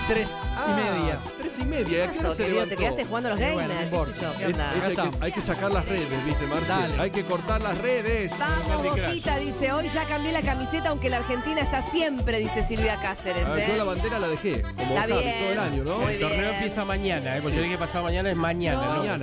3:30. 3:30. ¿A qué hora se levantó? Te quedaste jugando a los gamers, Bueno, no qué importa. sé yo, ¿qué onda? Hay que sacar las redes, ¿viste, Marcel? Dale. Hay que cortar las redes. Vamos, Candy Crush. Boquita, dice, hoy ya cambié la camiseta, aunque la Argentina está siempre, dice Silvia Cáceres. Yo la bandera la dejé, como Está Javi, bien. todo el año, ¿no? Muy El torneo bien. empieza mañana, porque yo dije que pasado mañana es mañana, Yo ¿no? Mañana.